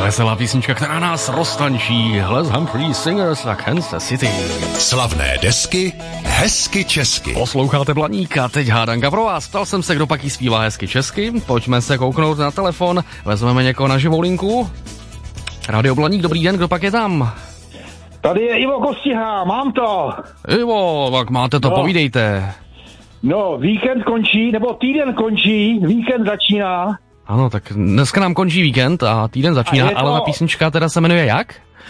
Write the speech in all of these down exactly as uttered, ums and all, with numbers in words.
Veselá písnička, která nás roztančí. Les Humphrey Singers a Kansas City. Slavné desky, hezky česky. Posloucháte Blaníka, teď hádanka pro vás. Ptal jsem se, kdo pak jí zpívá hezky česky. Pojďme se kouknout na telefon. Vezmeme někoho na živou linku. Radio Blaník, dobrý den, kdo pak je tam? Tady je Ivo Kostiha, mám to. Ivo, tak máte to, no. Povídejte. No, víkend končí, nebo týden končí, víkend začíná. Ano, tak dneska nám končí víkend a týden začíná, to... ale ta písnička teda se jmenuje jak?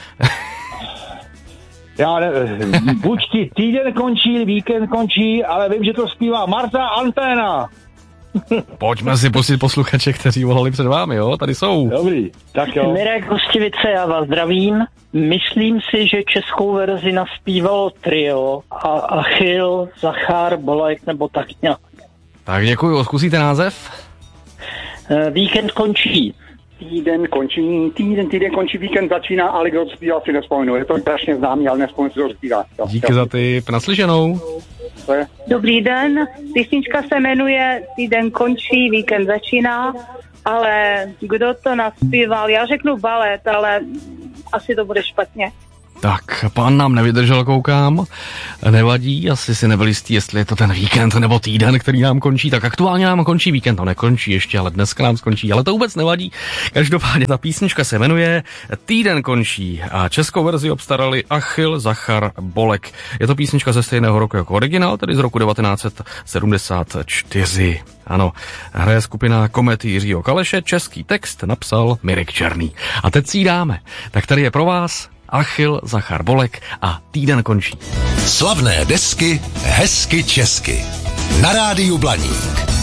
Já ne, buď ty týden končí, víkend končí, ale vím, že to zpívá Marta Anténa. Pojďme si pustit posluchače, kteří volali před vámi, jo? Tady jsou. Dobrý, tak jo. Mirek Hostivice, já vás zdravím. Myslím si, že českou verzi naspívalo trio a Achil, Zachar, Bolek nebo tak nějak. Tak děkuju, zkusíte název? Víkend končí. Týden končí, týden, týden končí, víkend začíná, ale kdo zpívá si nespomenu. Je to strašně známý, ale nespomenu si to zpívá. Díky za tip, naslyšenou. Dobrý den, písnička se jmenuje Týden končí, víkend začíná, ale kdo to naspíval? Já řeknu balet, ale asi to bude špatně. Tak, pán nám nevydržel, koukám. Nevadí, asi si nebyl jistý, jestli je to ten víkend nebo týden, který nám končí. Tak aktuálně nám končí víkend, no nekončí ještě, ale dneska nám skončí, ale to vůbec nevadí. Každopádně ta písnička se jmenuje Týden končí a českou verzi obstarali Achil, Zachar, Bolek. Je to písnička ze stejného roku jako originál, tedy z roku devatenáct set sedmdesát čtyři. Ano, hraje skupina Komety Jiřího Kaleše, český text napsal Mirek Černý. A teď si dáme. Tak tady je pro vás Achil, Zachar, Bolek a Týden končí. Slavné desky, hezky česky. Na rádiu Blaník.